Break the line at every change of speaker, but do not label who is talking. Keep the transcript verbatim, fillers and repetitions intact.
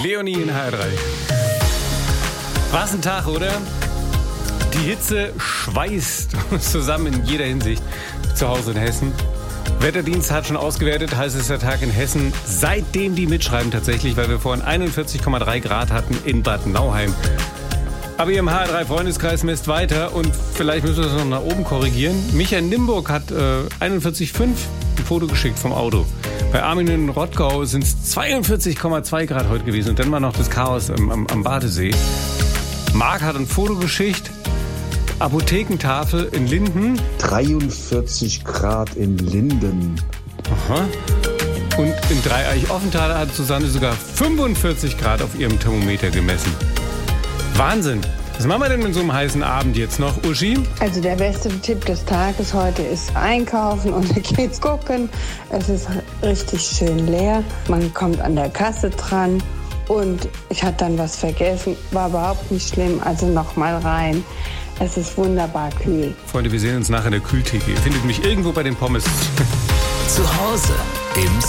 Leonie in H R drei. Was ein Tag, oder? Die Hitze schweißt uns zusammen in jeder Hinsicht zu Hause in Hessen. Wetterdienst hat schon ausgewertet, heißester Tag in Hessen, seitdem die mitschreiben tatsächlich, weil wir vorhin einundvierzig Komma drei Grad hatten in Bad Nauheim. Aber ihr im H R drei Freundeskreis messt weiter und vielleicht müssen wir das noch nach oben korrigieren. Michael Nimburg hat äh, einundvierzig Komma fünf ein Foto geschickt vom Auto. Bei Armin in Rottgau sind es zweiundvierzig Komma zwei Grad heute gewesen und dann war noch das Chaos am, am, am Badesee. Marc hat ein Foto geschickt. Apothekentafel in Linden.
dreiundvierzig Grad in Linden.
Aha. Und in Dreieich-Offenthal hat Susanne sogar fünfundvierzig Grad auf ihrem Thermometer gemessen. Wahnsinn. Was machen wir denn mit so einem heißen Abend jetzt noch, Uschi?
Also der beste Tipp des Tages heute ist einkaufen und da geht's gucken. Es ist richtig schön leer. Man kommt an der Kasse dran und ich hatte dann was vergessen. War überhaupt nicht schlimm, also nochmal rein. Es ist wunderbar kühl.
Freunde, wir sehen uns nachher in der Kühltheke. Ihr findet mich irgendwo bei den Pommes.
Zu Hause im